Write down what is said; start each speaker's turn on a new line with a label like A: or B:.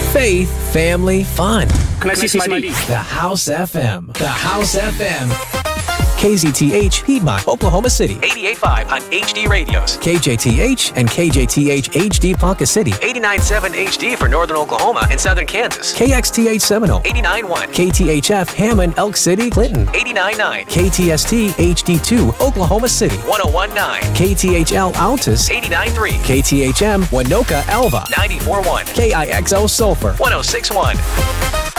A: faith, family, fun.
B: Classes Mali.
A: The House FM. The House FM. KZTH, Piedmont, Oklahoma City.
C: 88.5 on HD radios.
A: KJTH and KJTH HD Ponca City.
C: 89.7 HD for Northern Oklahoma and Southern Kansas.
A: KXTH Seminole.
C: 89.1.
A: KTHF Hammond, Elk City, Clinton.
C: 89.9.
A: KTST HD2 Oklahoma City.
C: 101.9.
A: KTHL Altus.
C: 89.3.
A: KTHM Winoka Alva.
C: 94.1.
A: KIXO Sulphur.
C: 106.1.